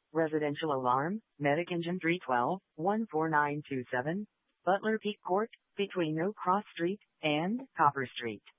Residential alarm, Medic Engine 312, 14927, Butler Peak Court, between No Cross Street and Copper Street.